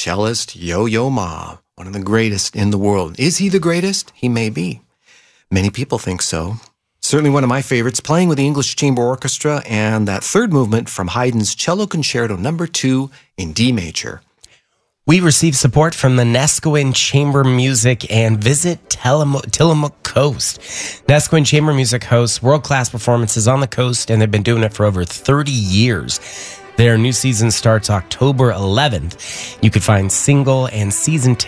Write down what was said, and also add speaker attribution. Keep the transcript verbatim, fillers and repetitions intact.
Speaker 1: cellist Yo-Yo Ma, one of the greatest in the world. Is he the greatest? He may be. Many people think so. Certainly one of my favorites, playing with the English Chamber Orchestra and that third movement from Haydn's Cello Concerto number two in D major.
Speaker 2: We receive support from the Nesquin Chamber Music and visit Tillamook, Tillamook Coast. Nesquin Chamber Music hosts world-class performances on the coast, and they've been doing it for over thirty years. Their new season starts October eleventh. You can find single and season tickets